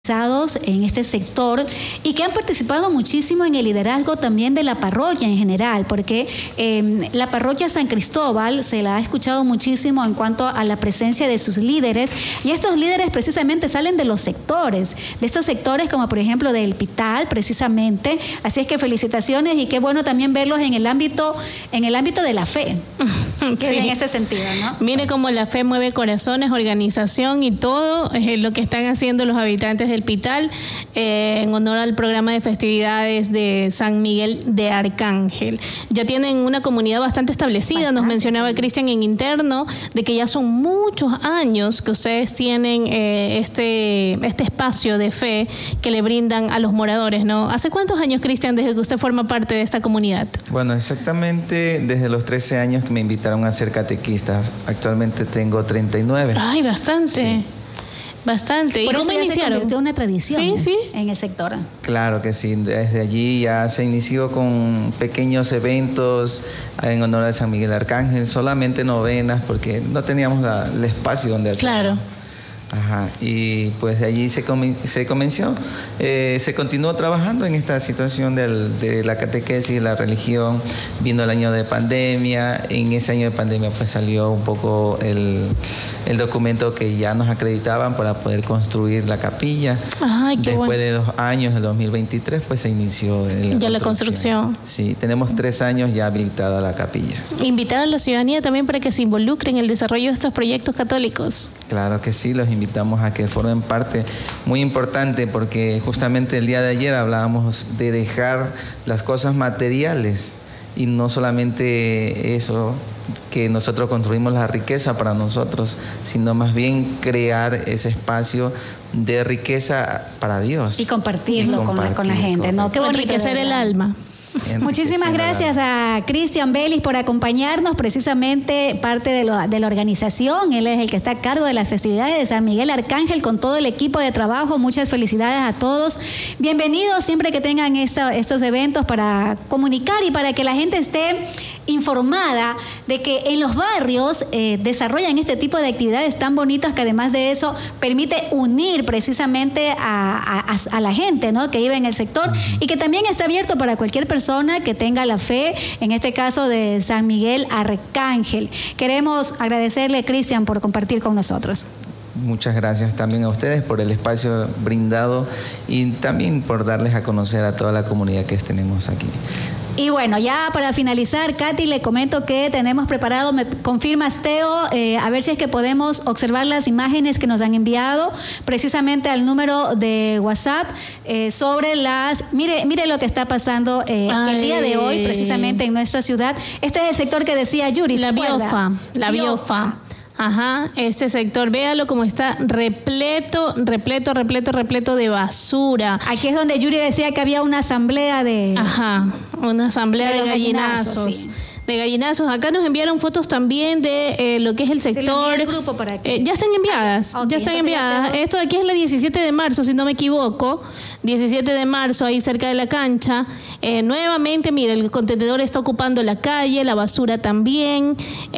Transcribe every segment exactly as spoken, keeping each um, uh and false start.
en este sector y que han participado muchísimo en el liderazgo también de la parroquia en general, porque eh, la parroquia San Cristóbal se la ha escuchado muchísimo en cuanto a la presencia de sus líderes, y estos líderes precisamente salen de los sectores, de estos sectores como por ejemplo del Pital precisamente, así es que felicitaciones y qué bueno también verlos en el ámbito, en el ámbito de la fe, sí. En ese sentido, ¿no? Mire cómo la fe mueve corazones, organización y todo eh, lo que están haciendo los habitantes del Pital eh, en honor al programa de festividades de San Miguel de Arcángel. Ya tienen una comunidad bastante establecida, bastante, nos mencionaba sí. Cristian en interno, de que ya son muchos años que ustedes tienen eh, este, este espacio de fe que le brindan a los moradores, ¿no? ¿Hace cuántos años, Cristian, desde que usted forma parte de esta comunidad? Bueno, exactamente desde los trece años que me invitaron a ser catequista. Actualmente tengo treinta y nueve. Ay, bastante. Sí. Bastante. Por ¿Y eso cómo ya iniciaron? Se convirtió en una tradición sí, sí. en el sector. Claro que sí. Desde allí ya se inició con pequeños eventos en honor a San Miguel Arcángel, solamente novenas, porque no teníamos la, el espacio donde hacerlo. Claro. Ajá, y pues de allí se, com se comenzó, eh, se continuó trabajando en esta situación del, de la catequesis, la religión. Vino el año de pandemia, en ese año de pandemia pues salió un poco el, el documento que ya nos acreditaban para poder construir la capilla. Ay, qué Después bueno. de dos años, en dos mil veintitrés, pues se inició la ya la construcción. Sí, tenemos tres años ya habilitada la capilla. Invitar a la ciudadanía también para que se involucre en el desarrollo de estos proyectos católicos. Claro que sí, los invitamos a que formen parte, muy importante, porque justamente el día de ayer hablábamos de dejar las cosas materiales y no solamente eso, que nosotros construimos la riqueza para nosotros, sino más bien crear ese espacio de riqueza para Dios. Y compartirlo, y compartir, con, la, con la gente, ¿no? Qué bonito. Enriquecer el alma. Muchísimas gracias a Cristian Vélez por acompañarnos, precisamente parte de, lo, de la organización. Él es el que está a cargo de las festividades de San Miguel Arcángel con todo el equipo de trabajo. Muchas felicidades a todos. Bienvenidos siempre que tengan esta, estos eventos para comunicar y para que la gente esté informada de que en los barrios eh, desarrollan este tipo de actividades tan bonitas que además de eso permite unir precisamente a, a, a la gente, ¿no?, que vive en el sector, y que también está abierto para cualquier persona que tenga la fe, en este caso de San Miguel Arcángel. Queremos agradecerle, Cristian, por compartir con nosotros. Muchas gracias también a ustedes por el espacio brindado y también por darles a conocer a toda la comunidad que tenemos aquí. Y bueno, ya para finalizar, Katy, le comento que tenemos preparado, me confirmas, Teo, eh, a ver si es que podemos observar las imágenes que nos han enviado precisamente al número de WhatsApp eh, sobre las... Mire, mire lo que está pasando eh, el día de hoy precisamente en nuestra ciudad. Este es el sector que decía Yuri, ¿se La acuerda? Biofa, la Biofa. Biofa. Ajá, este sector, véalo como está repleto, repleto, repleto, repleto de basura. Aquí es donde Yuri decía que había una asamblea de... Ajá, una asamblea de, de gallinazos. gallinazos sí. De gallinazos. Acá nos enviaron fotos también de eh, lo que es el sector. Sí, el grupo para que... eh, ya están enviadas, okay, ya están enviadas. Ya tengo... Esto de aquí es la diecisiete de marzo, si no me equivoco. diecisiete de marzo, ahí cerca de la cancha. Eh, nuevamente, mire, el contenedor está ocupando la calle, la basura también.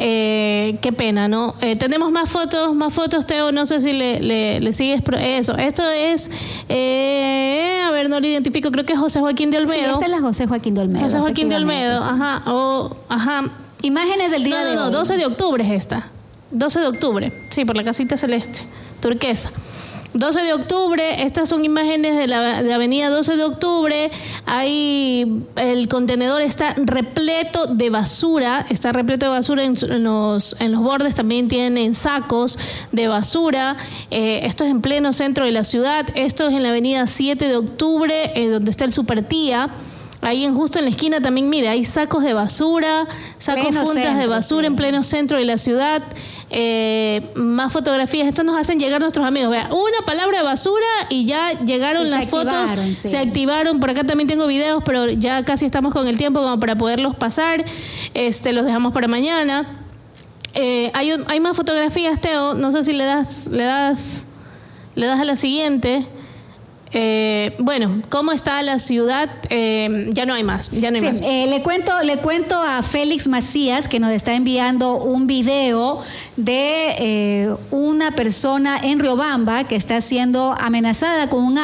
Eh, qué pena, ¿no? Eh, tenemos más fotos, más fotos, Teo, no sé si le, le, le sigues. Eso, esto es, eh, a ver, no lo identifico, creo que es José Joaquín de Olmedo. Sí, esta es la José Joaquín de Olmedo. José Joaquín de Olmedo, sí. Ajá, o, ajá. Imágenes del día no, no, de no, hoy. No, doce de octubre es esta. doce de octubre, sí, por la casita celeste, turquesa. doce de octubre, estas son imágenes de la de avenida doce de octubre, ahí el contenedor está repleto de basura, está repleto de basura en, en, los, en los bordes, también tienen sacos de basura, eh, esto es en pleno centro de la ciudad, esto es en la avenida siete de octubre, eh, donde está el Supertía. Ahí en justo en la esquina también, mire, hay sacos de basura, sacos pleno fundas centro, de basura sí. En pleno centro de la ciudad. Eh, más fotografías, esto nos hacen llegar nuestros amigos. Vea, una palabra de basura y ya llegaron y las fotos, sí. Se activaron. Por acá también tengo videos, pero ya casi estamos con el tiempo como para poderlos pasar. Este, los dejamos para mañana. Eh, hay, hay más fotografías, Teo. No sé si le das, le das, le das a la siguiente. Eh, bueno, ¿cómo está la ciudad? Eh, ya no hay más, ya no hay sí, más. Eh, le cuento, le cuento a Félix Macías que nos está enviando un video de eh, una persona en Riobamba que está siendo amenazada con un